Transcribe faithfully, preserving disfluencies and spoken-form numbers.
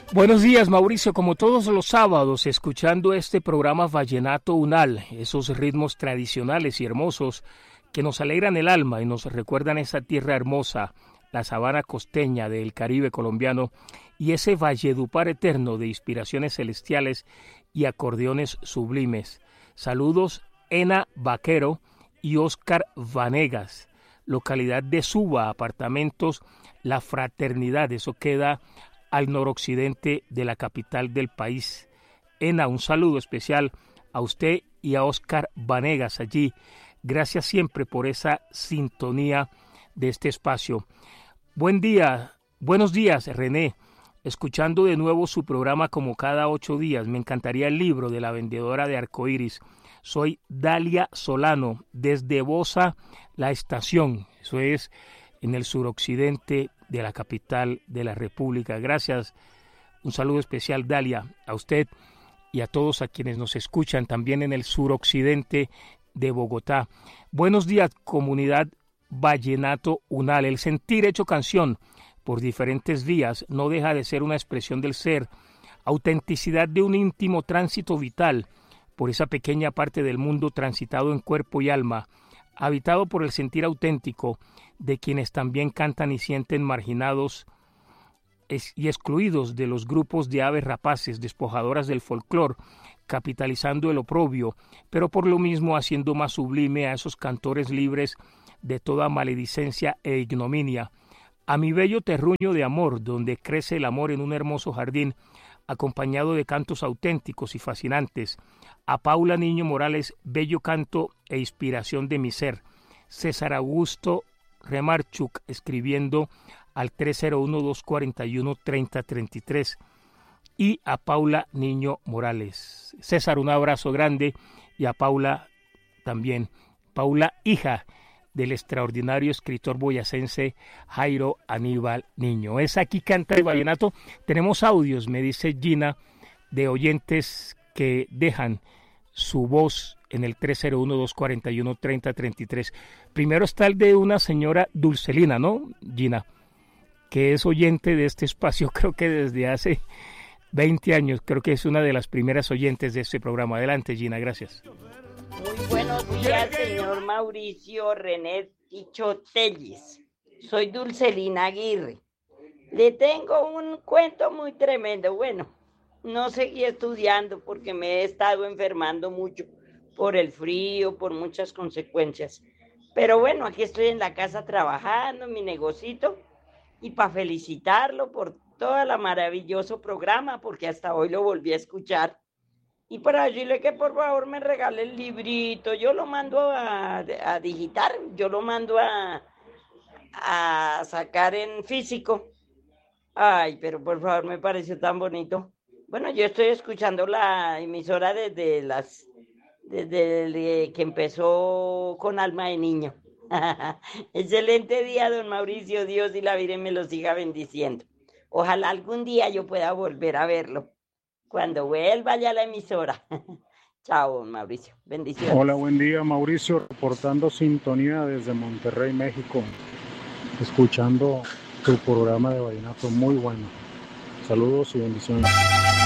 Buenos días, Mauricio. Como todos los sábados, escuchando este programa Vallenato Unal, esos ritmos tradicionales y hermosos que nos alegran el alma y nos recuerdan esa tierra hermosa, la sabana costeña del Caribe colombiano y ese Valledupar eterno de inspiraciones celestiales y acordeones sublimes. Saludos, Ena Vaquero y Oscar Vanegas, localidad de Suba, apartamentos La Fraternidad, eso queda al noroccidente de la capital del país. Ena, un saludo especial a usted y a Oscar Vanegas allí. Gracias siempre por esa sintonía de este espacio. Buen día, buenos días, René. Escuchando de nuevo su programa como cada ocho días. Me encantaría el libro de la vendedora de arcoíris. Soy Dalia Solano, desde Bosa, la estación. Eso es en el suroccidente de la capital de la República. Gracias. Un saludo especial, Dalia, a usted y a todos a quienes nos escuchan también en el suroccidente de Bogotá. Buenos días, comunidad Vallenato Unal. El sentir hecho canción por diferentes vías no deja de ser una expresión del ser, autenticidad de un íntimo tránsito vital por esa pequeña parte del mundo transitado en cuerpo y alma, habitado por el sentir auténtico de quienes también cantan y sienten marginados y excluidos de los grupos de aves rapaces despojadoras del folclor, capitalizando el oprobio, pero por lo mismo haciendo más sublime a esos cantores libres de toda maledicencia e ignominia. A mi bello terruño de amor, donde crece el amor en un hermoso jardín, acompañado de cantos auténticos y fascinantes. A Paula Niño Morales, bello canto e inspiración de mi ser. César Augusto Remarchuk, escribiendo al tres cero uno, dos cuatro uno, tres cero tres tres. Y a Paula Niño Morales. César, un abrazo grande, y a Paula también. Paula, hija del extraordinario escritor boyacense Jairo Aníbal Niño. Es Aquí Canta el Vallenato. Tenemos audios, me dice Gina, de oyentes que dejan su voz en el tres cero uno, dos cuatro uno, tres cero tres tres. Primero está el de una señora Dulcelina, ¿no, Gina? Que es oyente de este espacio, creo que desde hace veinte años, creo que es una de las primeras oyentes de este programa. Adelante, Gina, gracias. Muy buenos días, señor Mauricio René Ticho Telles. Soy Dulcelina Aguirre. Le tengo un cuento muy tremendo. Bueno, no seguí estudiando porque me he estado enfermando mucho por el frío, por muchas consecuencias. Pero bueno, aquí estoy en la casa trabajando, en mi negocito, y para felicitarlo por todo el maravilloso programa, porque hasta hoy lo volví a escuchar. Y para decirle que por favor me regale el librito, yo lo mando a, a digitar, yo lo mando a, a sacar en físico. Ay, pero por favor me pareció tan bonito. Bueno, yo estoy escuchando la emisora desde las desde que empezó con Alma de Niño. Excelente día, don Mauricio, Dios y la Virgen me lo siga bendiciendo. Ojalá algún día yo pueda volver a verlo cuando vuelva ya a la emisora. Chao, Mauricio. Bendiciones. Hola, buen día, Mauricio. Reportando sintonía desde Monterrey, México. Escuchando tu programa de vallenato, muy bueno. Saludos y bendiciones.